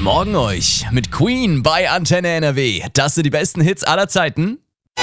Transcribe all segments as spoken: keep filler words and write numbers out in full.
Guten Morgen euch mit Queen bei Antenne N R W. Das sind die besten Hits aller Zeiten.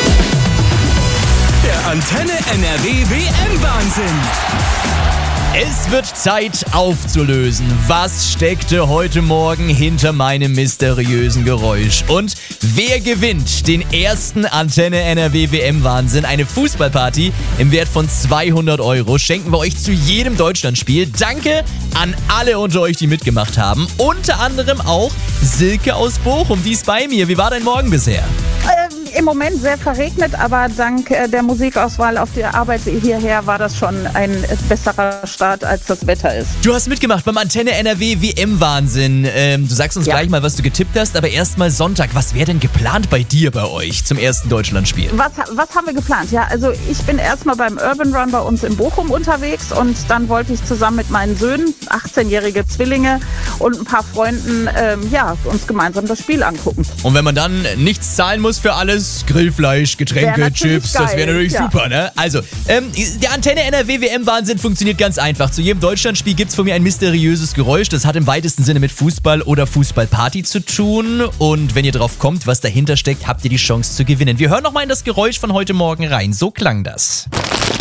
Der Antenne N R W W M-Wahnsinn. Es wird Zeit aufzulösen. Was steckte heute Morgen hinter meinem mysteriösen Geräusch? Und wer gewinnt den ersten Antenne N R W W M-Wahnsinn? Eine Fußballparty im Wert von zweihundert Euro schenken wir euch zu jedem Deutschlandspiel. Danke an alle unter euch, die mitgemacht haben. Unter anderem auch Silke aus Bochum, die ist bei mir. Wie war dein Morgen bisher? Ähm, Im Moment sehr verregnet, aber dank äh, der Musikauswahl auf der Arbeit hierher war das schon ein besserer Start, als das Wetter ist. Du hast mitgemacht beim Antenne N R W W M-Wahnsinn. Ähm, du sagst uns Ja. gleich mal, was du getippt hast, aber erstmal Sonntag. Was wäre denn geplant bei dir, bei euch, zum ersten Deutschlandspiel? Was, was haben wir geplant? Ja, also ich bin erstmal beim Urban Run bei uns in Bochum unterwegs und dann wollte ich zusammen mit meinen Söhnen, achtzehnjährige Zwillinge und ein paar Freunden, ähm, ja, uns gemeinsam das Spiel angucken. Und wenn man dann nichts zahlen muss für alles, Grillfleisch, Getränke, Wär natürlich Chips, das wäre geil, natürlich ja. super, ne? Also, ähm, der Antenne N R W W M-Wahnsinn funktioniert ganz einfach. Zu jedem Deutschlandspiel gibt's von mir ein mysteriöses Geräusch. Das hat im weitesten Sinne mit Fußball oder Fußballparty zu tun. Und wenn ihr drauf kommt, was dahinter steckt, habt ihr die Chance zu gewinnen. Wir hören nochmal in das Geräusch von heute Morgen rein. So klang das.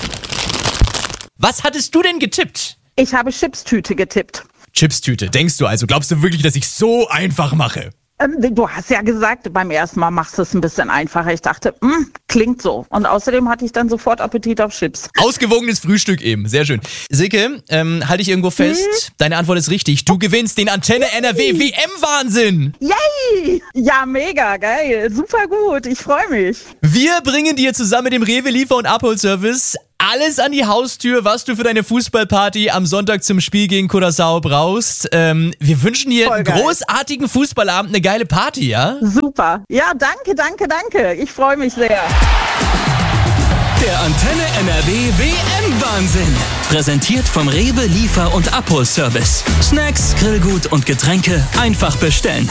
Was hattest du denn getippt? Ich habe Chipstüte getippt. Chipstüte, denkst du also? Glaubst du wirklich, dass ich so einfach mache? Ähm, du hast ja gesagt, beim ersten Mal machst du es ein bisschen einfacher. Ich dachte, mh, klingt so. Und außerdem hatte ich dann sofort Appetit auf Chips. Ausgewogenes Frühstück eben, sehr schön. Silke, ähm, halte ich irgendwo fest, hm? Deine Antwort ist richtig. Du gewinnst den Antenne N R W W M-Wahnsinn. Yay! Ja, mega, geil. Super gut. Ich freue mich. Wir bringen dir zusammen mit dem Rewe Liefer- und Abholservice alles an die Haustür, was du für deine Fußballparty am Sonntag zum Spiel gegen Curaçao brauchst. Ähm, wir wünschen dir Voll einen geil. großartigen Fußballabend, eine geile Party, ja? Super. Ja, danke, danke, danke. Ich freue mich sehr. Der Antenne N R W W M-Wahnsinn. Präsentiert vom Rewe Liefer- und Abholservice. Snacks, Grillgut und Getränke einfach bestellen.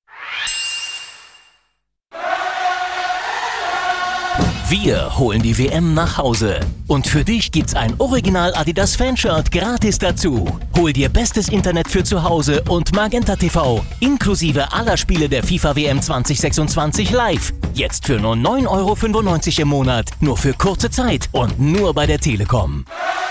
Wir holen die W M nach Hause. Und für dich gibt's ein Original Adidas Fanshirt gratis dazu. Hol dir bestes Internet für zu Hause und Magenta T V inklusive aller Spiele der FIFA W M zwanzig sechsundzwanzig live. Jetzt für nur neun Euro fünfundneunzig im Monat. Nur für kurze Zeit und nur bei der Telekom.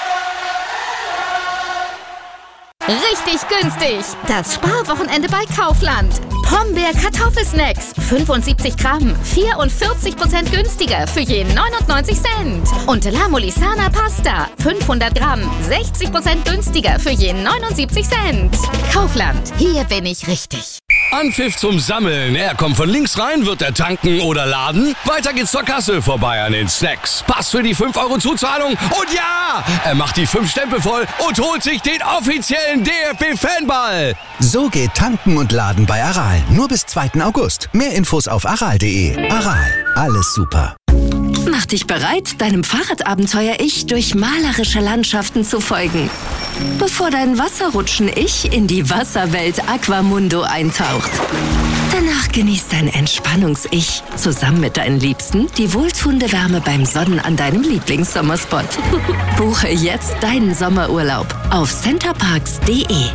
Richtig günstig. Das Sparwochenende bei Kaufland. Pombeer Kartoffelsnacks. fünfundsiebzig Gramm. vierundvierzig Prozent günstiger für je neunundneunzig Cent. Und La Molisana Pasta. fünfhundert Gramm. sechzig Prozent günstiger für je neunundsiebzig Cent. Kaufland. Hier bin ich richtig. Anpfiff zum Sammeln. Er kommt von links rein, wird er tanken oder laden. Weiter geht's zur Kasse, vorbei an den Snacks. Pass für die fünf Euro Zuzahlung. Und ja, er macht die fünf Stempel voll und holt sich den offiziellen D F B-Fanball. So geht Tanken und Laden bei Aral. Nur bis zweiten August. Mehr Infos auf aral punkt de. Aral. Alles super. Mach dich bereit, deinem Fahrradabenteuer-Ich durch malerische Landschaften zu folgen. Bevor dein Wasserrutschen-Ich in die Wasserwelt Aquamundo eintaucht. Danach genießt dein Entspannungs-Ich zusammen mit deinen Liebsten die wohltuende Wärme beim Sonnen an deinem Lieblingssommerspot. Buche jetzt deinen Sommerurlaub auf centerparks punkt de.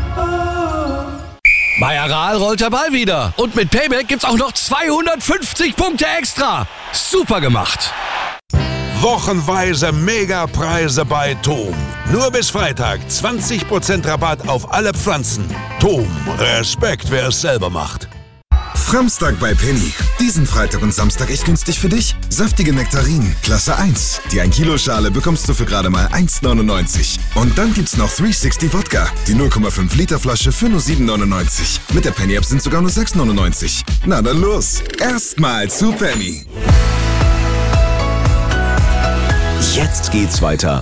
Bei Aral rollt der Ball wieder. Und mit Payback gibt's auch noch zweihundertfünfzig Punkte extra. Super gemacht. Wochenweise Megapreise bei Tom. Nur bis Freitag zwanzig Prozent Rabatt auf alle Pflanzen. Tom, Respekt, wer es selber macht. Framstag bei Penny. Diesen Freitag und Samstag echt günstig für dich. Saftige Nektarinen, Klasse eins. Die ein Kilo Schale bekommst du für gerade mal eins neunundneunzig. Und dann gibt's noch dreihundertsechzig Wodka. Die null Komma fünf Liter Flasche für nur sieben neunundneunzig. Mit der Penny App sind sogar nur sechs neunundneunzig. Na dann los. Erstmal zu Penny. Jetzt geht's weiter